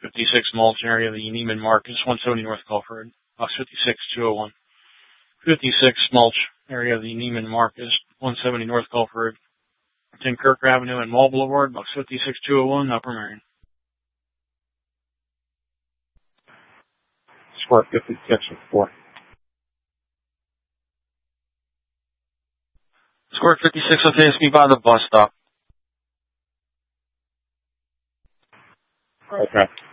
56 Mulch, area of the Neiman Marcus, 170 North Gulf Road, box 56201. 56 Mulch, area of the Neiman Marcus, 170 North Gulf Road, 10 Kirk Avenue and Mall Boulevard, box 56201, Upper Marion. Square 5604. Square 56, okay, it's me by the bus stop. Okay.